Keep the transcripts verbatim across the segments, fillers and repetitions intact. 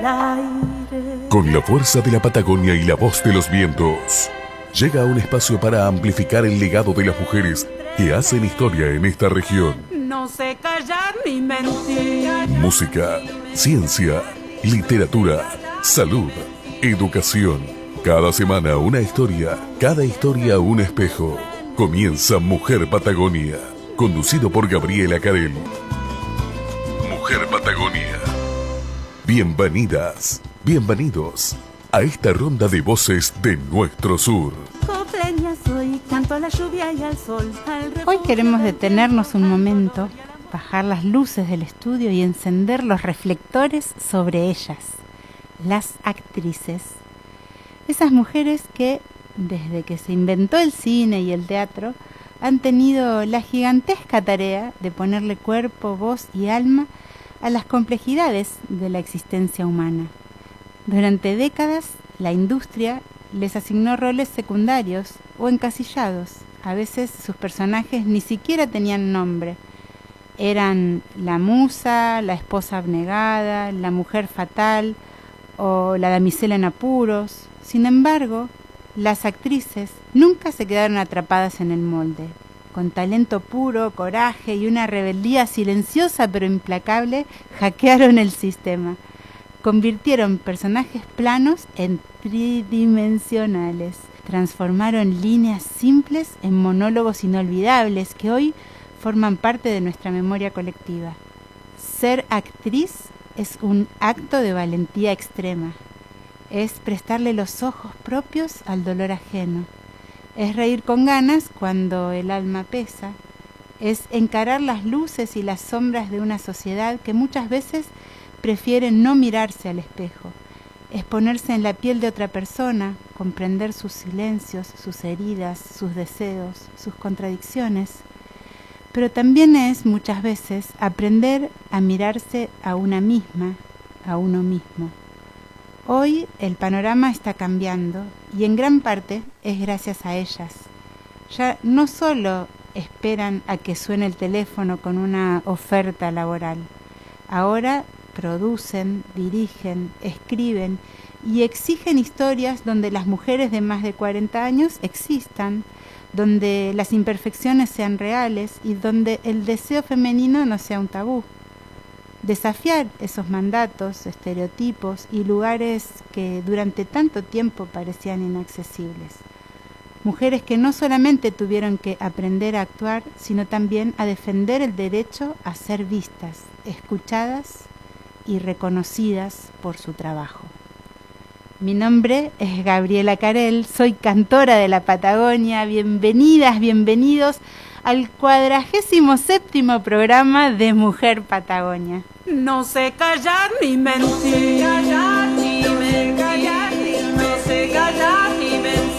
del aire. Con la fuerza de la Patagonia y la voz de los vientos, llega un espacio para amplificar el legado de las mujeres que hacen historia en esta región. No sé callar ni mentir. Música, ciencia, literatura, salud, educación. Cada semana una historia, cada historia un espejo. Comienza Mujer Patagonia, conducido por Gabriela Carel. Mujer Patagonia. Bienvenidas, bienvenidos a esta ronda de voces de nuestro sur. Copleña soy, canto a la lluvia y al sol. Al Hoy queremos detenernos un momento, bajar las luces del estudio y encender los reflectores sobre ellas, las actrices. Esas mujeres que, desde que se inventó el cine y el teatro, han tenido la gigantesca tarea de ponerle cuerpo, voz y alma a las complejidades de la existencia humana. Durante décadas, la industria les asignó roles secundarios o encasillados. A veces sus personajes ni siquiera tenían nombre. Eran la musa, la esposa abnegada, la mujer fatal o la damisela en apuros. Sin embargo, las actrices nunca se quedaron atrapadas en el molde. Con talento puro, coraje y una rebeldía silenciosa pero implacable, hackearon el sistema. Convirtieron personajes planos en tridimensionales. Transformaron líneas simples en monólogos inolvidables que hoy forman parte de nuestra memoria colectiva. Ser actriz es un acto de valentía extrema. Es prestarle los ojos propios al dolor ajeno. Es reír con ganas cuando el alma pesa. Es encarar las luces y las sombras de una sociedad que muchas veces prefiere no mirarse al espejo. Es ponerse en la piel de otra persona, comprender sus silencios, sus heridas, sus deseos, sus contradicciones. Pero también es, muchas veces, aprender a mirarse a una misma, a uno mismo. Hoy el panorama está cambiando y en gran parte es gracias a ellas. Ya no solo esperan a que suene el teléfono con una oferta laboral. Ahora producen, dirigen, escriben y exigen historias donde las mujeres de más de cuarenta años existan, donde las imperfecciones sean reales y donde el deseo femenino no sea un tabú. Desafiar esos mandatos, estereotipos y lugares que durante tanto tiempo parecían inaccesibles. Mujeres que no solamente tuvieron que aprender a actuar, sino también a defender el derecho a ser vistas, escuchadas y reconocidas por su trabajo. Mi nombre es Gabriela Carel, soy cantora de la Patagonia. Bienvenidas, bienvenidos al cuadragésimo séptimo programa de Mujer Patagonia. No sé callar ni mentir. Callar ni mentir. Callar ni no sé callar ni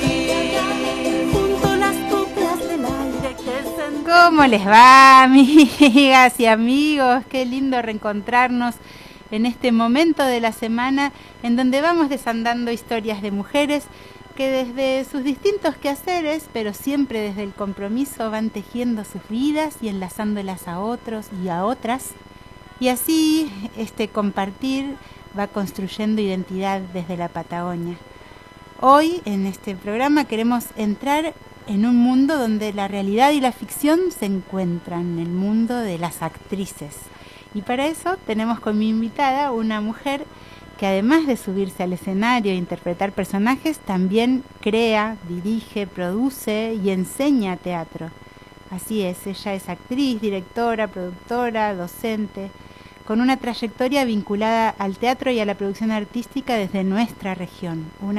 mentir. Junto las coplas del aire que se... ¿Cómo les va, amigas y amigos? Qué lindo reencontrarnos en este momento de la semana en donde vamos desandando historias de mujeres que desde sus distintos quehaceres, pero siempre desde el compromiso, van tejiendo sus vidas y enlazándolas a otros y a otras. Y así este compartir va construyendo identidad desde la Patagonia. Hoy en este programa queremos entrar en un mundo donde la realidad y la ficción se encuentran, el mundo de las actrices. Y para eso tenemos con mi invitada una mujer que además de subirse al escenario e interpretar personajes, también crea, dirige, produce y enseña teatro. Así es, ella es actriz, directora, productora, docente, con una trayectoria vinculada al teatro y a la producción artística desde nuestra región. Una